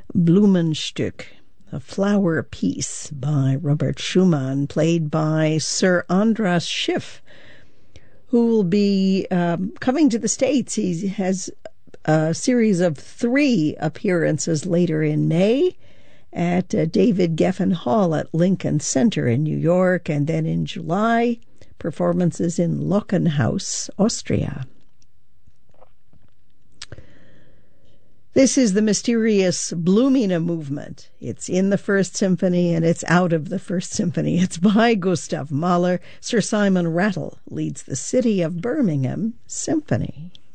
Blumenstück, a flower piece by Robert Schumann, played by Sir Andras Schiff, who will be coming to the States. He has a series of 3 appearances later in May at David Geffen Hall at Lincoln Center in New York, and then in July, performances in Lockenhaus, Austria. This is the mysterious Blumina movement. It's in the First Symphony and it's out of the First Symphony. It's by Gustav Mahler. Sir Simon Rattle leads the City of Birmingham Symphony.